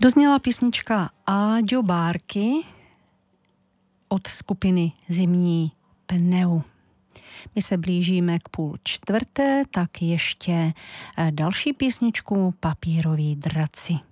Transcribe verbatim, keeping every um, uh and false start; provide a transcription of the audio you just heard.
Dozněla písnička Áďo Bárky od skupiny Zimní pneu. My se blížíme k půl čtvrté, tak ještě další písničku Papíroví draci.